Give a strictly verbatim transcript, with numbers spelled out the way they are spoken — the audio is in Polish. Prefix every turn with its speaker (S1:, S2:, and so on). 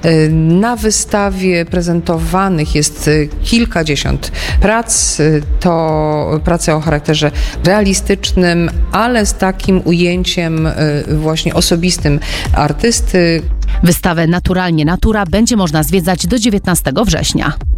S1: Na wystawie prezentowanych jest kilkadziesiąt prac. To prace o charakterze realistycznym, ale z takim ujęciem właśnie osobistym artysty.
S2: Wystawę Naturalnie Natura będzie można zwiedzać do dziewiętnastego września.